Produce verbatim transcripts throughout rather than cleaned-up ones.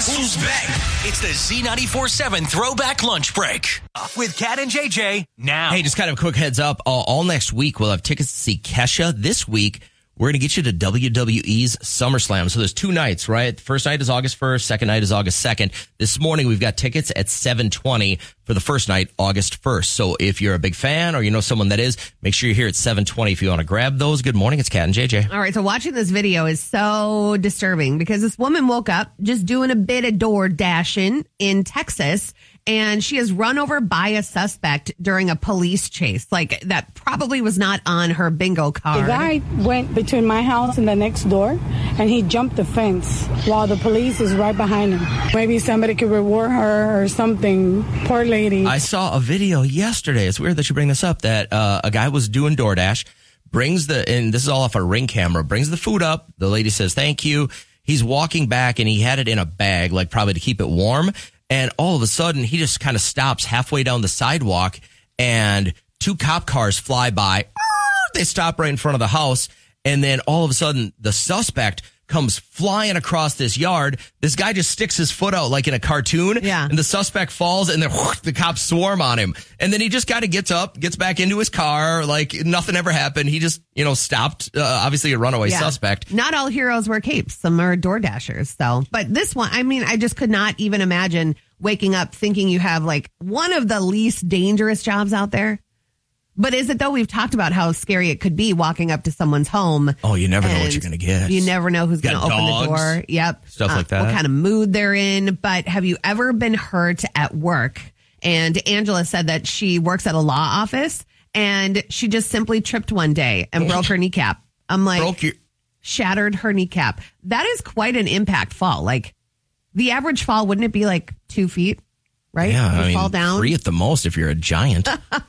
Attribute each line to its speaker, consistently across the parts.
Speaker 1: Who's back? It's the Z ninety-four seven Throwback Lunch Break with Kat and J J now.
Speaker 2: Hey, just kind of a quick heads up. All, all next week, we'll have tickets to see Kesha. This week, we're going to get you to W W E's SummerSlam. So there's two nights, right? The first night is August first. Second night is August second. This morning, we've got tickets at seven twenty for the first night, August first. So if you're a big fan or you know someone that is, make sure you're here at seven twenty if you want to grab those. Good morning. It's Kat and J J.
Speaker 3: All right. So watching this video is so disturbing because this woman woke up just doing a bit of door dashing in Texas. And she is run over by a suspect during a police chase. Like, that probably was not on her bingo card.
Speaker 4: The guy went between my house and the next door, and he jumped the fence while the police is right behind him. Maybe somebody could reward her or something. Poor lady.
Speaker 2: I saw a video yesterday. It's weird that you bring this up, that uh, a guy was doing DoorDash, brings the, and this is all off a Ring camera, brings the food up. The lady says, thank you. He's walking back, and he had it in a bag, like probably to keep it warm. And all of a sudden, he just kind of stops halfway down the sidewalk, and two cop cars fly by. They stop right in front of the house, and then all of a sudden, the suspect comes flying across this yard. This guy just sticks his foot out like in a cartoon,
Speaker 3: yeah.
Speaker 2: and the suspect falls, and then whoosh, the cops swarm on him. And then he just kind of gets up, gets back into his car, like nothing ever happened. He just, you know, stopped, uh, obviously a runaway
Speaker 3: yeah.
Speaker 2: suspect.
Speaker 3: Not all heroes wear capes. Some are door dashers. So, but this one, I mean, I just could not even imagine waking up thinking you have like one of the least dangerous jobs out there. But is it though? We've talked about how scary it could be walking up to someone's home.
Speaker 2: Oh, you never know what you're going to get.
Speaker 3: You never know who's going to open
Speaker 2: dogs,
Speaker 3: the door. Yep.
Speaker 2: Stuff
Speaker 3: uh,
Speaker 2: like that.
Speaker 3: What kind of mood they're in. But have you ever been hurt at work? And Angela said that she works at a law office and she just simply tripped one day and broke her kneecap. I'm like,
Speaker 2: broke your-
Speaker 3: shattered her kneecap. That is quite an impact fall. Like the average fall, wouldn't it be like two feet? Right?
Speaker 2: Yeah,
Speaker 3: you
Speaker 2: I mean,
Speaker 3: fall down.
Speaker 2: three at the most if you're a giant.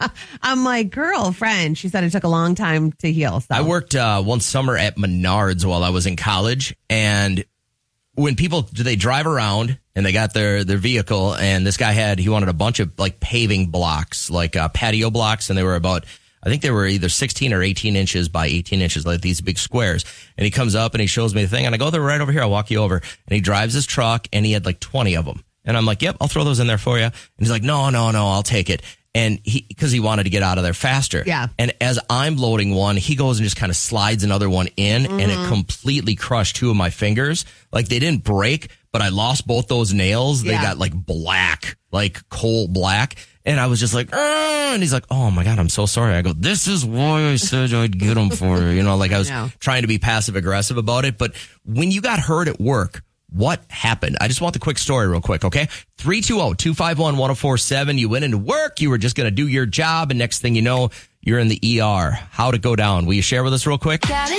Speaker 3: I'm like, girlfriend. She said it took a long time to heal. So.
Speaker 2: I worked uh, one summer at Menards while I was in college, and when people they drive around and they got their their vehicle, and this guy had he wanted a bunch of like paving blocks, like uh, patio blocks, and they were about I think they were either sixteen or eighteen inches by eighteen inches, like these big squares. And he comes up and he shows me the thing, and I go, they're right over here. I'll walk you over. And he drives his truck, and he had like twenty of them. And I'm like, yep, I'll throw those in there for you. And he's like, no, no, no, I'll take it. And he, because he wanted to get out of there faster.
Speaker 3: Yeah.
Speaker 2: And as I'm loading one, he goes and just kind of slides another one in, mm-hmm. and it completely crushed two of my fingers. Like they didn't break, but I lost both those nails. They
Speaker 3: yeah.
Speaker 2: got like black, like coal black. And I was just like, Arr! And he's like, oh my God, I'm so sorry. I go, this is why I said I'd get them for you. You know, like I was
Speaker 3: no.
Speaker 2: trying to be passive aggressive about it. But when you got hurt at work, what happened? I just want the quick story real quick, okay? three two zero, two five one, one zero four seven. You went into work. You were just going to do your job. And next thing you know, you're in the E R. How'd it go down? Will you share with us real quick?